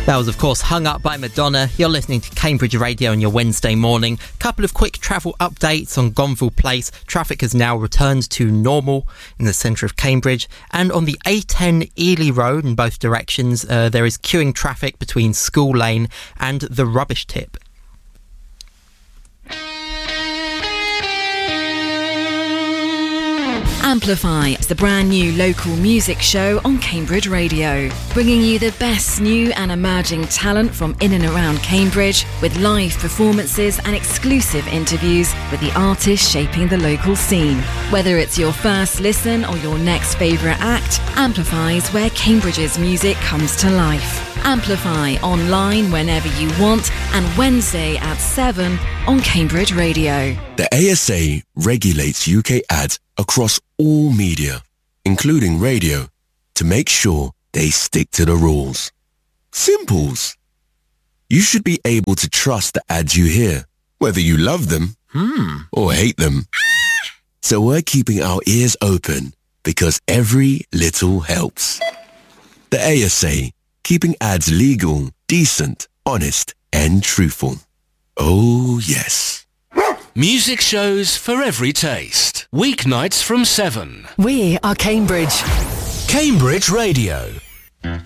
That was, of course, Hung Up by Madonna. You're listening to Cambridge Radio on your Wednesday morning. Couple of quick travel updates on Gonville Place. Traffic has now returned to normal in the centre of Cambridge. And on the A10 Ely Road in both directions, there is queuing traffic between School Lane and the Rubbish Tip. Amplify is the brand new local music show on Cambridge Radio, bringing you the best new and emerging talent from in and around Cambridge, with live performances and exclusive interviews with the artists shaping the local scene. Whether it's your first listen or your next favourite act, Amplify is where Cambridge's music comes to life. Amplify online whenever you want, and Wednesday at 7 on Cambridge Radio. The ASA regulates UK ads across all media, including radio, to make sure they stick to the rules. Simples. You should be able to trust the ads you hear, whether you love them or hate them. So we're keeping our ears open because every little helps. The ASA, keeping ads legal, decent, honest and truthful. Oh, yes. Music shows for every taste. Weeknights from 7. We are Cambridge. Cambridge Radio.